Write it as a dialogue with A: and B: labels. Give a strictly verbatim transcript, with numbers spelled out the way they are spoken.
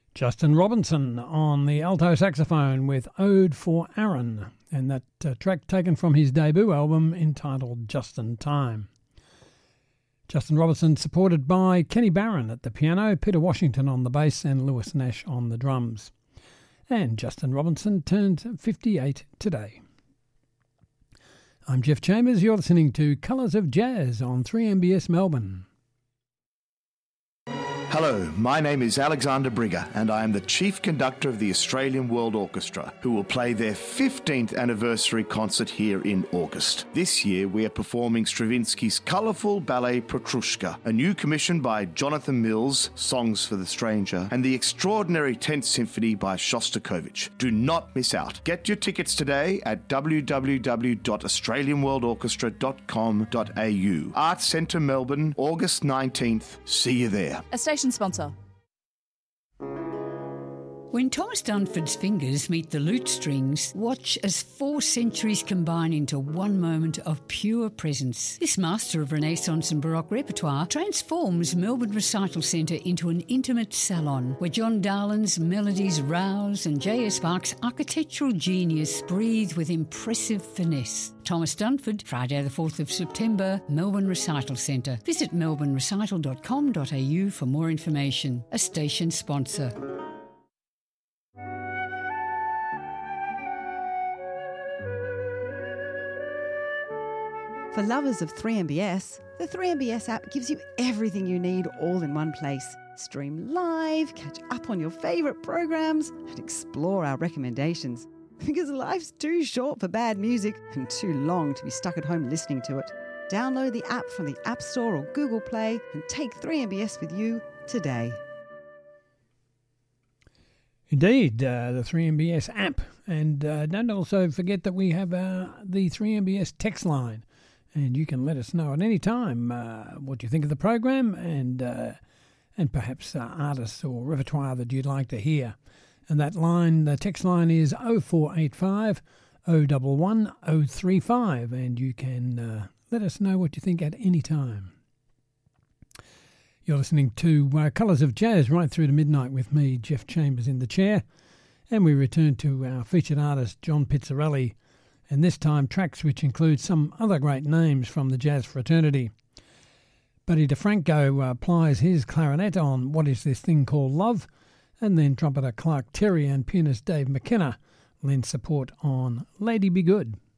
A: Justin Robinson on the alto saxophone with Ode for Aaron, and that uh, track taken from his debut album entitled Just in Time. Justin Robinson supported by Kenny Barron at the piano, Peter Washington on the bass and Lewis Nash on the drums. And Justin Robinson turned fifty-eight today. I'm Jeff Chambers, you're listening to Colours of Jazz on three M B S Melbourne.
B: Hello, my name is Alexander Brigger and I am the Chief Conductor of the Australian World Orchestra, who will play their fifteenth anniversary concert here in August. This year we are performing Stravinsky's colourful ballet Petrushka, a new commission by Jonathan Mills, Songs for the Stranger, and the extraordinary tenth Symphony by Shostakovich. Do not miss out. Get your tickets today at w w w dot australian world orchestra dot com dot a u. Arts Centre Melbourne, August nineteenth. See you there.
C: A station sponsor.
D: When Thomas Dunford's fingers meet the lute strings, watch as four centuries combine into one moment of pure presence. This master of Renaissance and Baroque repertoire transforms Melbourne Recital Centre into an intimate salon where John Darlin's melodies rouse and J S Park's architectural genius breathe with impressive finesse. Thomas Dunford, Friday the fourth of September, Melbourne Recital Centre. Visit melbourne recital dot com dot a u for more information. A station sponsor.
E: For lovers of three M B S, the three M B S app gives you everything you need all in one place. Stream live, catch up on your favourite programs, and explore our recommendations. Because life's too short for bad music and too long to be stuck at home listening to it. Download the app from the App Store or Google Play and take three M B S with you today.
A: Indeed, uh, the three M B S app. And uh, don't also forget that we have uh, the three M B S text line. And you can let us know at any time uh, what you think of the program and uh, and perhaps uh, artists or repertoire that you'd like to hear. And that line, the text line is oh four eight five, oh one one, oh three five, and you can uh, let us know what you think at any time. You're listening to uh, Colours of Jazz right through to midnight with me, Jeff Chambers, in the chair. And we return to our featured artist, John Pizzarelli, and this time tracks which include some other great names from the jazz fraternity. Buddy DeFranco uh, plies his clarinet on What Is This Thing Called Love, and then trumpeter Clark Terry and pianist Dave McKenna lend support on Lady Be Good.